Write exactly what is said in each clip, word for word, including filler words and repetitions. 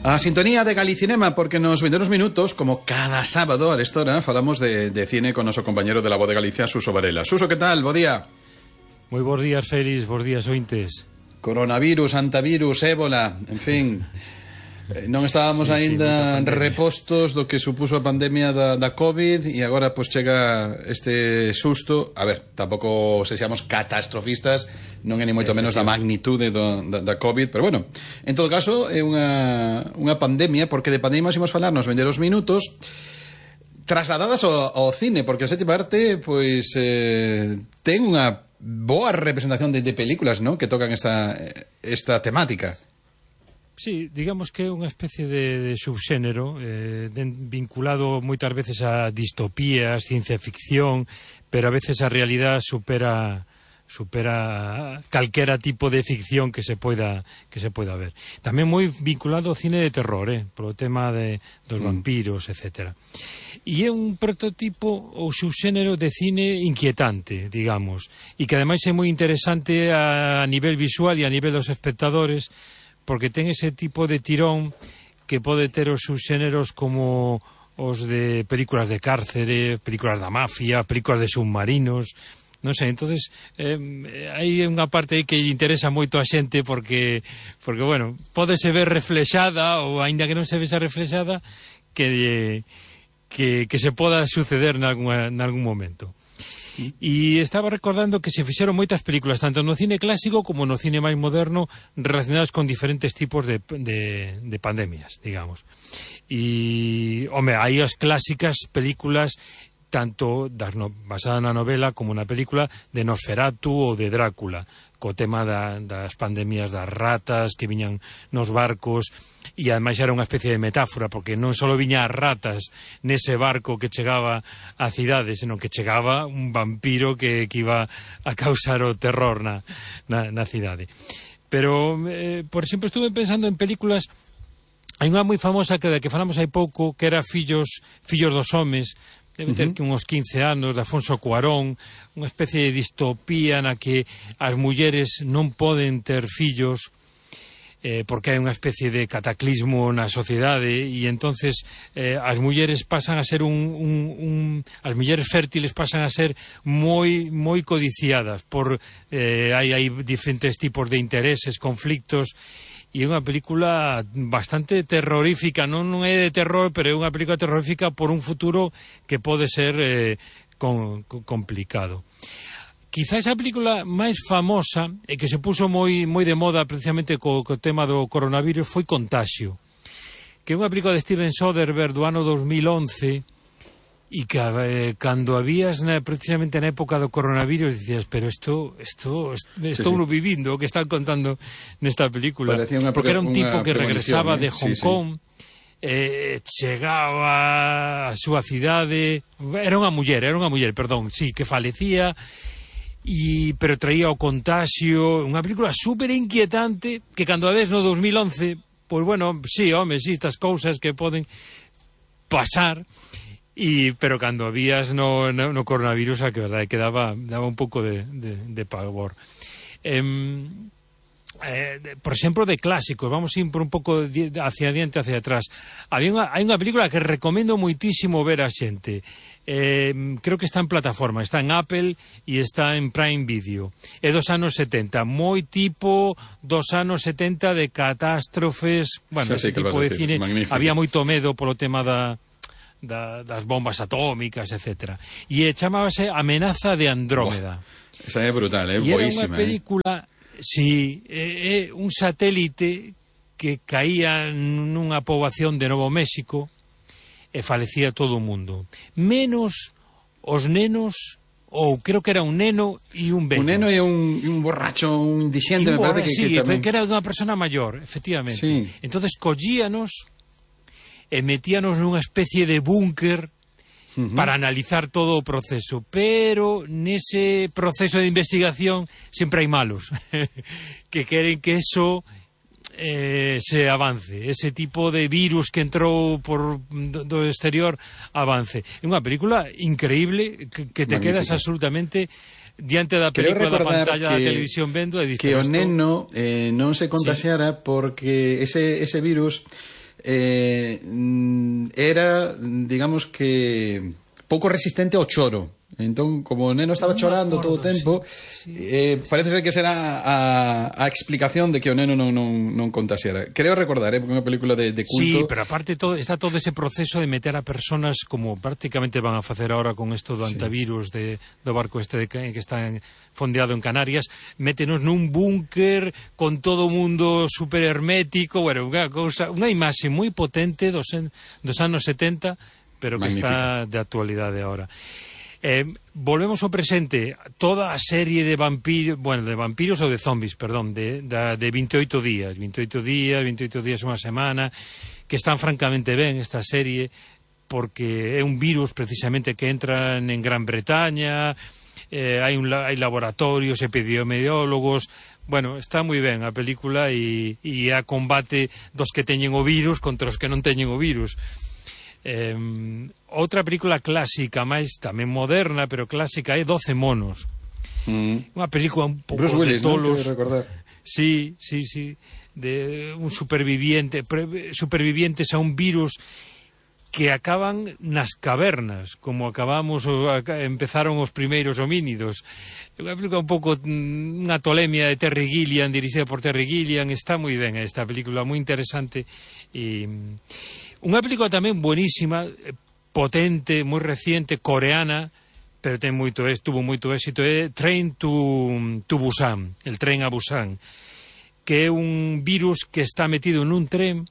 A sintonía de Galicinema, porque nos vendrán unos minutos, como cada sábado a esta hora, falamos de, de cine con nuestro compañero de la Voz de Galicia, Suso Varela. Suso, ¿qué tal? Bo día. Moi bons días, Félix, bons días, ointes. Coronavirus, antivirus, ébola, en fin... Non estábamos sí, aínda sí, repostos do que supuso a pandemia da, da COVID e agora pois chega este susto. A ver, tampouco se seamos catastrofistas, non é ni moito menos da magnitude do, da, da COVID, pero bueno, en todo caso é unha, unha pandemia, porque de pandemia imos falar nos vindeiros minutos trasladadas ao, ao cine, porque a sétima arte pois eh, ten unha boa representación de, de películas, ¿no?, que tocan esta, esta temática. Sí, digamos que é unha especie de, de subxénero eh, de, vinculado moitas veces a distopías, ciencia ficción, pero a veces a realidade supera supera calquera tipo de ficción que se poida que se poida ver. Tamén moi vinculado ao cine de terror, eh, polo tema de dos vampiros, etcétera. E é un prototipo ou subxénero de cine inquietante, digamos, e que ademais é moi interesante a, a nivel visual e a nivel dos espectadores, porque ten ese tipo de tirón que pode ter os subxéneros como os de películas de cárcere, películas da mafia, películas de submarinos, non sei, entonces eh, hai unha parte aí que interesa moito a xente porque, porque bueno, pódese ver reflexada, ou aínda que non se vexa reflexada, que, que, que se poda suceder nalgún, nalgún momento. E estaba recordando que se fixeron moitas películas tanto no cine clásico como no cine máis moderno relacionadas con diferentes tipos de, de, de pandemias, digamos. E, home, hai as clásicas películas tanto das no, basada na novela como na película de Nosferatu ou de Drácula, co tema da, das pandemias das ratas que viñan nos barcos. E ademais era unha especie de metáfora, porque non só viña as ratas nese barco que chegaba á cidade, senón que chegaba un vampiro que, que iba a causar o terror na, na, na cidade. Pero, eh, por exemplo, estuve pensando en películas. Hai unha moi famosa que da que falamos hai pouco, que era Fillos, Fillos dos Homes, debe ter que uns quince anos, de Afonso Cuarón, unha especie de distopía na que as mulleres non poden ter fillos, Eh, porque hai unha especie de cataclismo na sociedade e entonces eh, as mulleres pasan a ser un, un, un as mulleres fértiles pasan a ser moi moi codiciadas por eh, hai, hai diferentes tipos de intereses, conflictos, e é unha película bastante terrorífica, non, non é de terror, pero é unha película terrorífica por un futuro que pode ser eh, con, con, complicado. Quizás a película máis famosa e que se puso moi moi de moda precisamente co, co tema do coronavirus foi Contaxio, que é unha película de Steven Soderbergh do ano dos mil once e que eh, cando habías na, precisamente na época do coronavirus dicías, pero isto isto estou sí, sí. vivindo o que están contando nesta película, una, porque era un tipo que regresaba eh? de Hong sí, Kong sí. Eh, chegaba a súa cidade, era unha muller, era unha muller, perdón, sí, que falecía. E, pero traía o contaxio, unha película super inquietante que cando a ves no dos mil once, pois bueno, sí, home, sí, estas cousas que poden pasar, e, pero cando a vías no, no, no coronavirus, a que verdade que daba, daba un pouco de, de, de pavor. Eh, eh, por exemplo, de clásicos, vamos a ir por un pouco hacia adiante, hacia atrás. Había unha, hai unha película que recomendo moitísimo ver a xente. Eh, creo que está en plataforma, está en Apple e está en Prime Video. É dos anos setenta, moi tipo dos anos setenta de catástrofes, bueno, sí, ese sí, tipo de cine. Magnífico. Había moito medo polo tema da, da, das bombas atómicas, etcétera. E chamábase Amenaza de Andrómeda. Buah, esa é brutal, é boísima. E era unha película, eh? si, é, é un satélite que caía nunha poboación de Novo México e falecía todo o mundo, menos os nenos, ou creo que era un neno e un vello. Un neno e un, un borracho, un indixente, me parece que, sí, que tamén... que era unha persona maior, efectivamente. Sí. Entonces collíanos e metíanos nunha especie de búnker uh-huh. para analizar todo o proceso, pero nese proceso de investigación sempre hai malos que queren que eso Eh, se avance, ese tipo de virus que entrou por do, do exterior avance. É unha película increíble que, que te Magnífica. Quedas absolutamente diante da película da pantalla que, da televisión vendo e dices, que o neno eh, non se contaxiara sí. porque ese, ese virus eh, era, digamos que, pouco resistente ao choro. Entón, como o neno estaba chorando no todo o tempo, sí, sí, eh, sí. Parece ser que será a, a explicación de que o neno non, non, non contaxiara. Creo recordar, eh, porque é unha película de, de culto. Sí, pero aparte todo, está todo ese proceso de meter a personas, como prácticamente van a facer ahora con isto do antivirus de, do barco este de, que está en, fondeado en Canarias, métenos nun búnker con todo o mundo super hermético, bueno, unha, cousa, unha imaxe moi potente dos, dos anos setenta, pero que magnífica, está de actualidade ahora. Eh, volvemos ao presente, toda a serie de vampiros, bueno, de vampiros ou de zombies, perdón, de, de, de veintioito días, veintioito días, veintioito días unha semana, que están francamente ben esta serie, porque é un virus precisamente que entran en Gran Bretaña, eh, hai, un, hai laboratorios, epidemiólogos, bueno, está moi ben a película e, e a combate dos que teñen o virus contra os que non teñen o virus. Eh, outra película clásica, máis tamén moderna, pero clásica, é doce monos. Mm. Unha película un pouco Bruce Willis, de tolos. ¿no? Recordar. Sí, sí, sí, de un superviviente, supervivientes a un virus que acaban nas cavernas, como acabamos, empezaron os primeiros homínidos. Unha película un pouco, unha tolemia de Terry Gilliam, dirixida por Terry Gilliam. Está moi ben esta película, moi interesante. E unha película tamén buenísima, potente, moi reciente, coreana, pero ten moito, tuvo moito éxito, é Train to, to Busan, el tren a Busan, que é un virus que está metido nun tren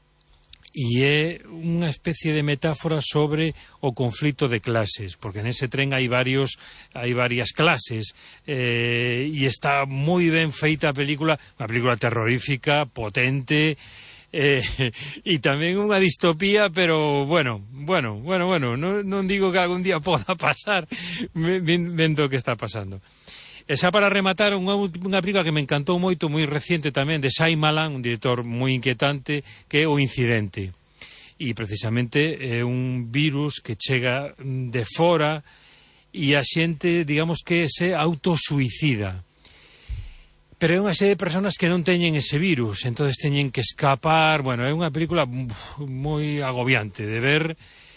e é unha especie de metáfora sobre o conflito de clases, porque nese tren hai varios hai varias clases, eh, e está moi ben feita a película, unha película terrorífica, potente, Eh, e tamén unha distopía, pero bueno, bueno, bueno, bueno, non, non digo que algún día poda pasar vendo o que está pasando. E xa para rematar, unha, unha película que me encantou moito, moi reciente tamén, de Shyamalan, un director moi inquietante, que é O Incidente. E precisamente é un virus que chega de fora e a xente, digamos que se autosuicida. Pero é unha serie de personas que non teñen ese virus, entonces teñen que escapar. Bueno, é unha película moi agobiante de ver,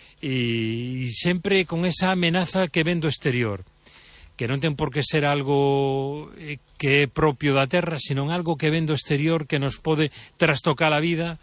e, e sempre con esa amenaza que ven do exterior, que non ten por que ser algo que é propio da Terra, sino algo que ven do exterior que nos pode trastocar a vida.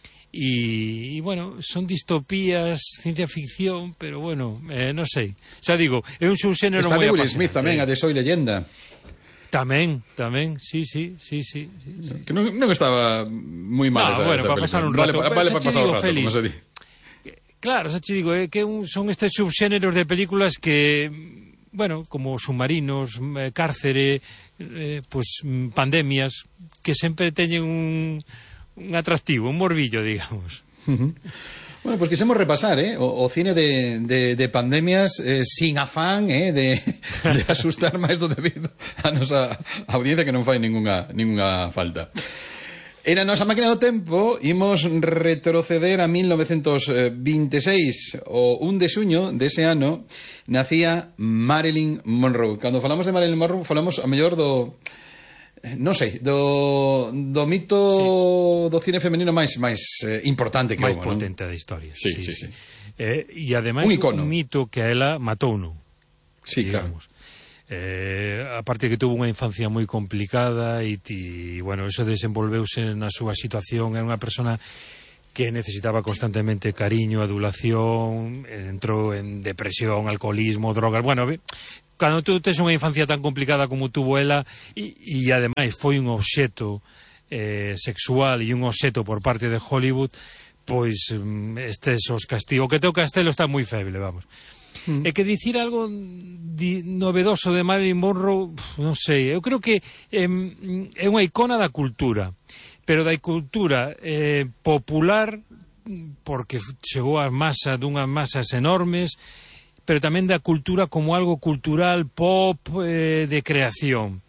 E, e bueno, son distopías, ciencia ficción, pero bueno, eh, non sei, xa digo, é un subxénero moi apasionante. Está de Will Smith tamén, a de Soy Leyenda. Tamén, tamén, sí, sí, sí, sí, sí. Que non, non estaba moi mal, no, esa, bueno, esa para pasar un rato. Vale, vale para pasar un rato, Félix, como se di. Claro, xa te digo, é que un, son estes subxéneros de películas que, bueno, como Submarinos, eh, Cárcere, eh, pues pandemias, que sempre teñen un, un atractivo, un morbillo, digamos. Uh-huh. Bueno, pues quisemos repasar eh, o, o cine de, de, de pandemias eh, sin afán eh, de, de asustar máis do debido a nosa audiencia, que non fai ninguna, ninguna falta. E na nosa máquina do tempo imos retroceder a mil novecentos veintiséis. O un de xuño dese ano nacía Marilyn Monroe. Cando falamos de Marilyn Monroe falamos a mellor do... non sei, do, do mito sí. do cine femenino máis máis eh, importante que máis houve, potente da historia. Sí, sí, sí. sí. Eh, e ademais un, un mito que a ela matou, non? Sí, digamos. Claro. Eh, aparte que tuvo unha infancia moi complicada e, e bueno, eso desenvolveuse na súa situación. Era unha persona que necesitaba constantemente cariño, adulación, entrou en depresión, alcoholismo, drogas, bueno, cando tú tes unha infancia tan complicada como tuvo ela, e, e ademais foi un obxeto eh, sexual e un obxeto por parte de Hollywood, pois estes os castigos. O que teo Castelo está moi feble, vamos. Mm. É que dicir algo di, novedoso de Marilyn Monroe, non sei, eu creo que eh, é unha icona da cultura, pero da cultura eh, popular, porque chegou ás masas dunhas masas enormes, pero tamén da cultura como algo cultural, pop, eh, de creación.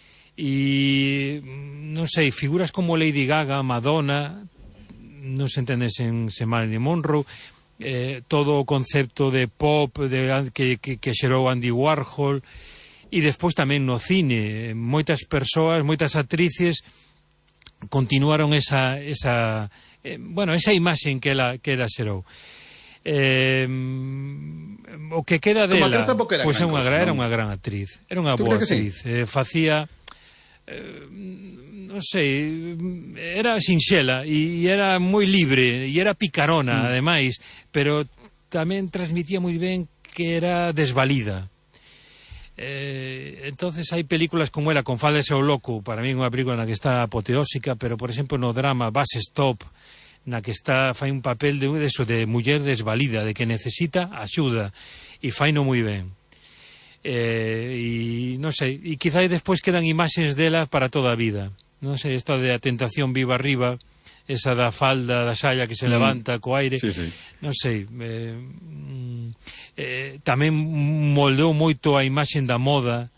E, non sei, figuras como Lady Gaga, Madonna, non se entende sen, sen Marilyn Monroe, eh, todo o concepto de pop de, que, que, que xerou Andy Warhol, e despois tamén no cine, moitas persoas, moitas actrices continuaron esa esa eh, bueno, esa imaxe que ela que ela xerou. Eh, o que queda dela, pois é unha gran, era unha gran actriz, era unha boa actriz, sí? eh, facía eh, non sei, era sinxela e era moi libre e era picarona, mm. ademais, pero tamén transmitía moi ben que era desvalida. Eh, entonces hai películas como ela, con Fálese o Loco, para mí é unha película na que está apoteósica, pero por exemplo no drama Bus Stop, na que está fai un papel de, de eso, de muller desvalida, de que necesita axuda, e faino moi ben. Eh, e non sei, e quizá despois quedan imaxes dela para toda a vida. Non sei, esta de A tentación viva arriba, esa da falda, da saia que se mm. levanta co aire, sí, sí. non sei, eh, eh, tamén moldeou moito a imaxe da moda,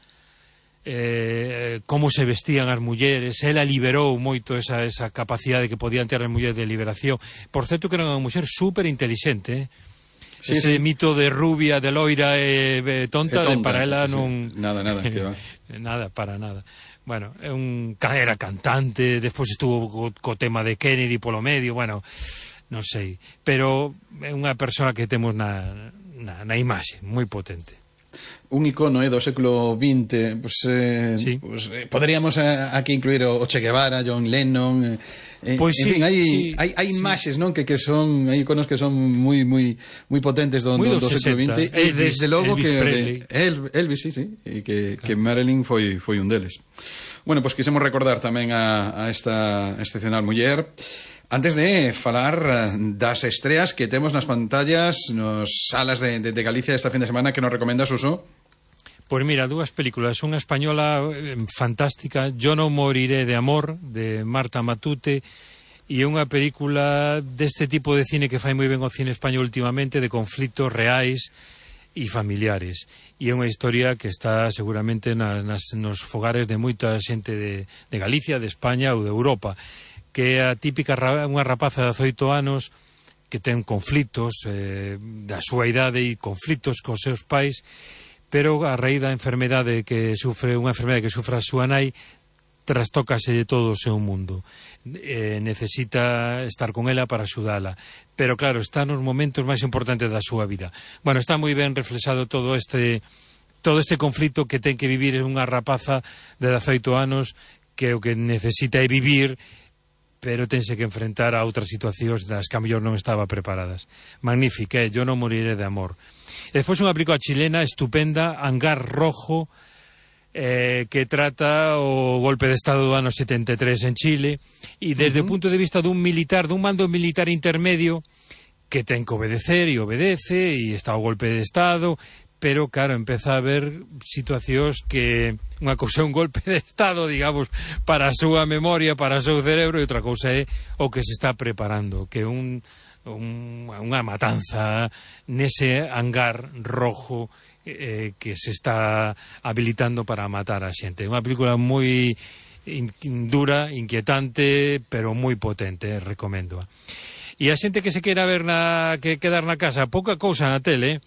eh, como se vestían as mulleres, ela liberou moito esa, esa capacidade que podían ter as mulleres de liberación. Por certo que era unha muller super inteligente, eh? Sí, ese sí. mito de rubia, de loira e eh, tonta, tonta, para ela non... Sí. Nada, nada, que va. Nada, para nada. Bueno, é un, era cantante, despois estuvo co, co tema de Kennedy polo medio, bueno, non sei, pero é unha persona que temos na, na, na imaxe, moi potente. Un icono eh, do século vinte, pues, eh, sí. pues, eh, poderíamos eh, aquí incluir o Che Guevara, John Lennon, eh, pues en sí, fin, hai, sí, hai, hai sí. imaxes, non, que, que son, hai iconos que son moi moi moi potentes do, do, do século vinte, e desde logo Elvis que Presley. de, Elvis, sí, sí, e que, claro. que Marilyn foi foi un deles. Bueno, pois pues, quisemos recordar tamén a, a esta excepcional muller. Antes de falar das estreas que temos nas pantallas, nos salas de, de, de Galicia esta fin de semana, que nos recomendas, Suso? Pois mira, dúas películas, unha española eh, fantástica, Yo non moriré de amor, de Marta Matute, e unha película deste tipo de cine que fai moi ben o cine español últimamente, de conflitos reais e familiares. E é unha historia que está seguramente nas, nas, nos fogares de moita xente de, de Galicia, de España ou de Europa, que é a típica unha rapaza de dezoito anos que ten conflitos eh, da súa idade e conflitos cos seus pais, pero a raíz da enfermedade que sufre, unha enfermedade que sufre a súa nai, trastócase de todo o seu mundo. Eh, necesita estar con ela para axudala, pero claro, está nos momentos máis importantes da súa vida. Bueno, está moi ben reflexado todo este todo este conflito que ten que vivir unha rapaza de dezoito anos, que o que necesita é vivir, pero tense que enfrentar a outras situacións das que a mellor non estaba preparadas. Magnífica, eh? Yo non moriré de amor. E despois unha película chilena estupenda, Hangar Rojo, eh, que trata o golpe de Estado do ano setenta e tres en Chile, e desde uh-huh. o punto de vista dun militar, dun mando militar intermedio, que ten que obedecer e obedece, e está o golpe de Estado, pero, claro, empeza a haber situacións que unha cousa é un golpe de Estado, digamos, para a súa memoria, para o seu cerebro, e outra cousa é o que se está preparando, que é un... Un, unha matanza nese hangar rojo eh, que se está habilitando para matar a xente. Unha película moi in, dura, inquietante, pero moi potente, eh, recomendo. E a xente que se queira ver na, que quedar na casa, pouca cousa na tele.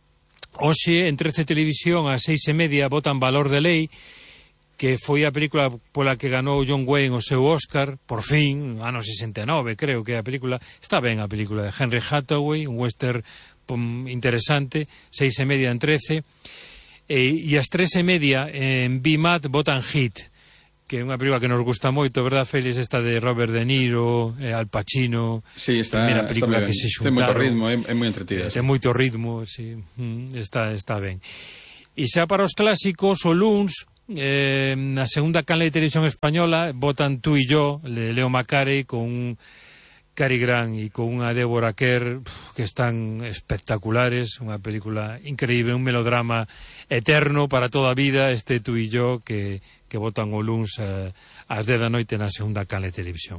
Hoxe, en trece Televisión, a seis e media, botan Valor de Lei, que foi a película pola que ganou John Wayne o seu Oscar, por fin, ano sesenta e nove, creo que é a película. Está ben a película de Henry Hathaway, un western pum, interesante, seis e media en trece, e, e as tres e media en B M A T botan Hit, que é unha película que nos gusta moito, verdad, Félix, esta de Robert De Niro, eh, Al Pacino, sí, está, primeira película está que se xuntaron. Ten moito ritmo, é, é moi entretida. Ten moito ritmo, sí, está, está ben. E xa para os clásicos, o luns, eh, na segunda canle de televisión española, botan Tú y yo, de Leo Macari, con un Cary Grant e con unha Deborah Kerr, que están espectaculares, unha película increíble, un melodrama eterno para toda a vida, este Tú y yo, que, que botan o luns eh, ás dez da noite na segunda canle de televisión.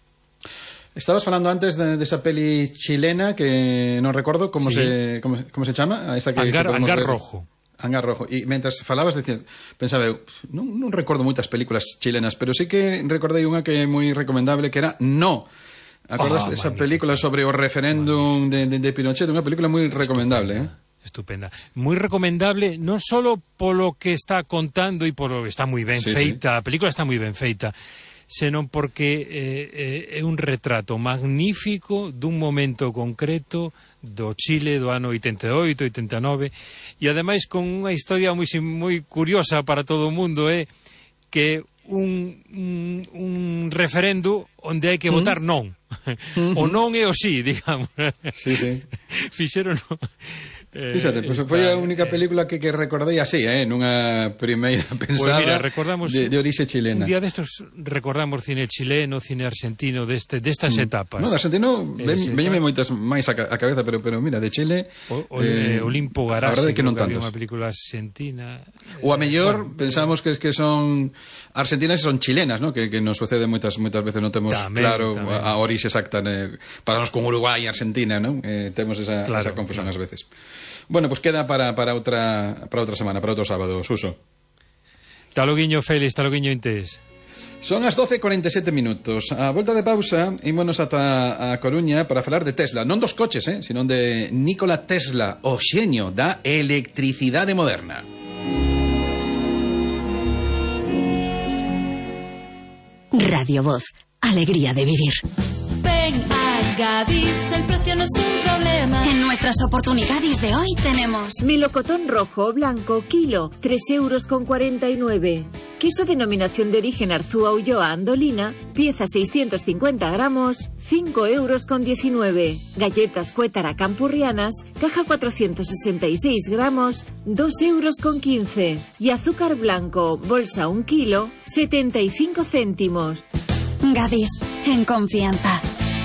Estabas falando antes de, de esa peli chilena que non recordo como sí. se como, como se chama, esta que, Hangar, que Hangar ver. Rojo. Hangar Rojo. E mentras falabas, decía, pensaba eu, non, non recordo moitas películas chilenas, pero sí que recordei unha que é moi recomendable, que era No. Acordas oh, esa película sobre o referéndum de, de, de Pinochet, unha película moi recomendable, estupenda, eh? Estupenda. Moi recomendable, non só polo que está contando e polo que está moi ben sí, feita, sí. A película está moi ben feita, senón porque eh, é un retrato magnífico dun momento concreto do Chile do ano oitenta e oito, oitenta e nove, e ademais con unha historia moi, moi curiosa para todo o mundo, é que un, un, un referendo onde hai que votar non. O non é o sí, digamos. Sí, sí. Fixeron... Eh, Fíxate, pois pues foi a única película que, que recordei así, eh, nunha primeira pensada pues mira, recordamos de, de orixe chilena. Un día destos recordamos cine chileno, cine argentino, deste, destas mm. etapas. No, de argentino veñeme moitas máis a, a cabeza, pero, pero mira, de Chile... O, o, eh, Olimpo Garasi, que non tantos. Unha película argentina... Ou a mellor, eh, bueno, pensamos que, que son argentinas e son chilenas, ¿no? Que, que nos sucede moitas moitas veces, non temos tamén, claro tamén. a, a orixe exacta, eh, para nos con Uruguai e Argentina, ¿no? Eh, temos esa, claro, esa confusión ás claro. veces. Bueno, pues queda para, para, outra, para outra semana, para outro sábado, Suso. Taloguiño, Félix, taloguiño Intés. Son as doce e cuarenta e sete minutos. A volta de pausa, ímonos ata a Coruña para falar de Tesla. Non dos coches, eh, sino de Nikola Tesla, o xeño da electricidade moderna. Radio Voz, alegría de vivir. Ven a Gadis, el precio no es un problema. En nuestras oportunidades de hoy tenemos melocotón rojo o blanco, kilo, tres euros con cuarenta y nueve. Queso denominación de origen Arzúa Ulloa Andolina, pieza seiscientos cincuenta gramos, cinco euros con diecinueve. Galletas Cuétara Campurrianas, caja cuatrocientos sesenta y seis gramos, dos euros con quince. Y azúcar blanco, bolsa un kilo, setenta y cinco céntimos. Gadis, en confianza.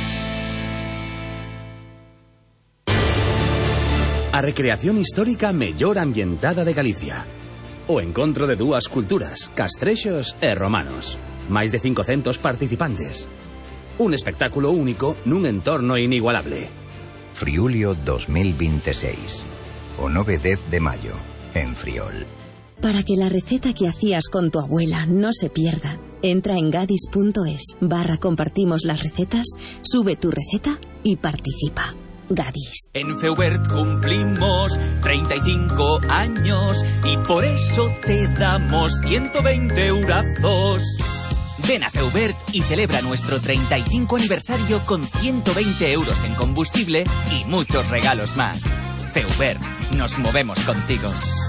A recreación histórica mellor ambientada de Galicia. O encontro de dúas culturas, castrexos e romanos. Máis de cincocentos participantes. Un espectáculo único nun entorno inigualable. Friulio dos mil veintiséis. O nove e dez de mayo, en Friol. Para que la receta que hacías con tu abuela no se pierda, entra en gadis.es barra compartimos las recetas, sube tu receta y participa. Gadis. En Feubert cumplimos treinta y cinco años y por eso te damos ciento veinte eurazos. Ven a Feubert y celebra nuestro treinta y cinco aniversario con ciento veinte euros en combustible y muchos regalos más. Feubert, nos movemos contigo.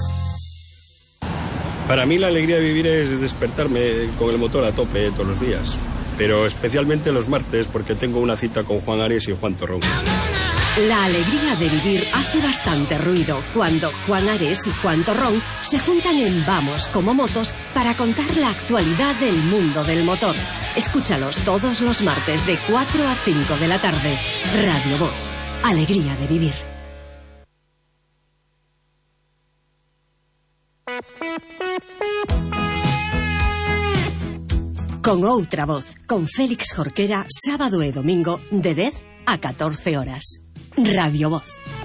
Para mí la alegría de vivir es despertarme con el motor a tope todos los días, pero especialmente los martes porque tengo una cita con Juan Ares y Juan Torrón. La alegría de vivir hace bastante ruido cuando Juan Ares y Juan Torrón se juntan en Vamos como Motos para contar la actualidad del mundo del motor. Escúchalos todos los martes de cuatro a cinco de la tarde. Radio Voz. Alegría de vivir. Con outra voz, con Félix Jorquera, sábado e domingo, de dez a catorce horas. Radio Voz.